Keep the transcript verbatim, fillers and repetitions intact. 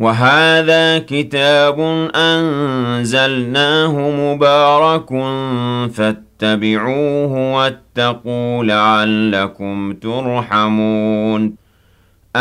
وَهَٰذَا كِتَابٌ أَنزَلْنَاهُ مُبَارَكٌ فَاتَّبِعُوهُ وَاتَّقُوا لَعَلَّكُمْ تُرْحَمُونَ